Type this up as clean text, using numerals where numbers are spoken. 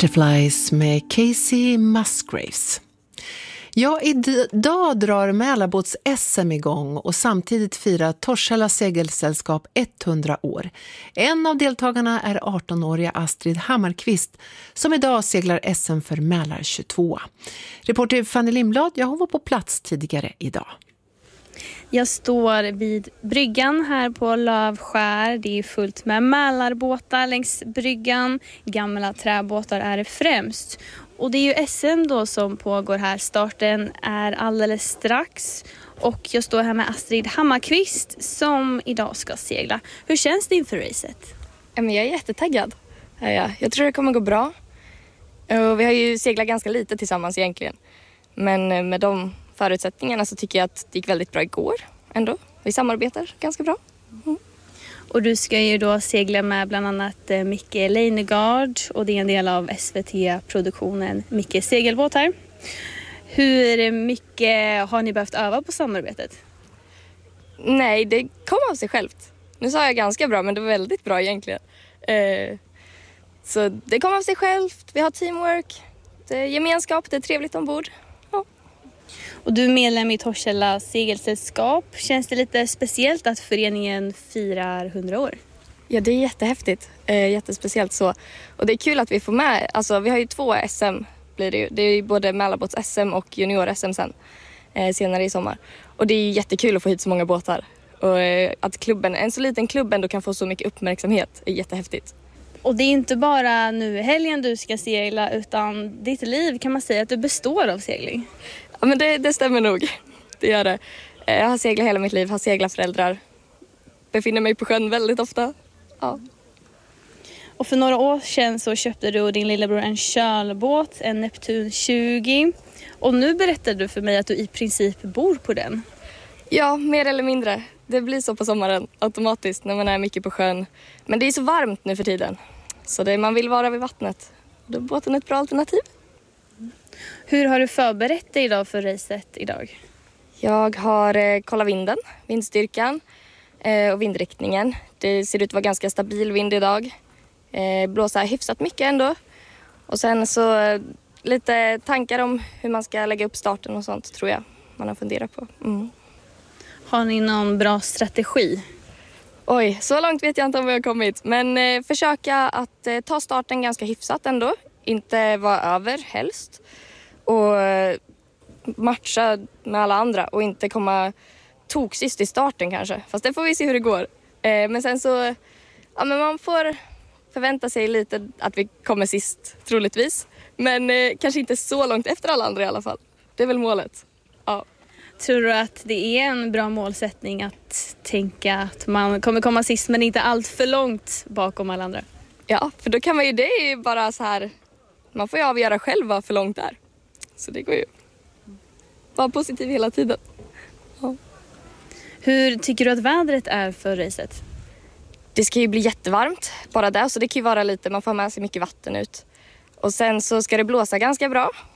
Butterflies med Casey Musgraves. Ja, idag drar Mälarbåts SM igång och samtidigt firar Torshälla segelsällskap 100 år. En av deltagarna är 18-åriga Astrid Hammarkvist som idag seglar SM för Mälar 22. Reporter Fanny Lindblad, hon var på plats tidigare idag. Jag står vid bryggan här på Lövskär. Det är fullt med Mälarbåtar längs bryggan. Gamla träbåtar är det främst. Och det är ju SM då som pågår här. Starten är alldeles strax. Och jag står här med Astrid Hammarkvist som idag ska segla. Hur känns det inför racet? Jag är jättetaggad. Jag tror det kommer gå bra. Vi har ju seglat ganska lite tillsammans egentligen. Men med de förutsättningarna så tycker jag att det gick väldigt bra igår ändå. Vi samarbetar ganska bra. Mm. Och du ska ju då segla med bland annat Micke Leinegard och det är en del av SVT-produktionen Mickes segelbåt här. Hur mycket har ni behövt öva på samarbetet? Nej, det kom av sig självt. Nu sa jag ganska bra, men det var väldigt bra egentligen. Så det kom av sig självt. Vi har teamwork, det är gemenskap, det är trevligt ombord. Ja. Och du är medlem i Torshälla segelsällskap. Känns det lite speciellt att föreningen firar 100 år? Ja, det är jättehäftigt. Jättespeciellt så. Och det är kul att vi får med. Alltså, vi har ju 2 SM. Blir det ju. Det är ju både Mälarbåts SM och junior-SM sen. Senare i sommar. Och det är jättekul att få hit så många båtar. Och att klubben, en så liten klubb ändå kan få så mycket uppmärksamhet är jättehäftigt. Och det är inte bara nu i helgen du ska segla utan ditt liv kan man säga att det består av segling. Ja, men det stämmer nog. Det gör det. Jag har seglat hela mitt liv, har seglat föräldrar. Befinner mig på sjön väldigt ofta. Ja. Och för några år sedan så köpte du och din lillebror en kölbåt, en Neptun 20. Och nu berättade du för mig att du i princip bor på den. Ja, mer eller mindre. Det blir så på sommaren automatiskt när man är mycket på sjön. Men det är så varmt nu för tiden. Så man vill vara vid vattnet. Då är båten ett bra alternativ. Hur har du förberett dig idag för racet idag? Jag har kollat vinden, vindstyrkan och vindriktningen. Det ser ut att vara ganska stabil vind idag. Blåser hyfsat mycket ändå. Och sen så lite tankar om hur man ska lägga upp starten och sånt tror jag man har funderat på. Mm. Har ni någon bra strategi? Oj, så långt vet jag inte om vi har kommit. Men försöka att ta starten ganska hyfsat ändå. Inte vara över helst. Och matcha med alla andra och inte komma toksist i starten kanske. Fast det får vi se hur det går. Men sen så, ja men man får förvänta sig lite att vi kommer sist troligtvis. Men kanske inte så långt efter alla andra i alla fall. Det är väl målet. Ja. Tror du att det är en bra målsättning att tänka att man kommer komma sist men inte allt för långt bakom alla andra? Ja, för då kan man ju, det är ju bara så här, man får ju avgöra själv vad för långt det är. Så det går ju. Var positiv hela tiden. Ja. Hur tycker du att vädret är för racet? Det ska ju bli jättevarmt bara där. Så det kan ju vara lite, man får ha med sig mycket vatten ut. Och sen så ska det blåsa ganska bra.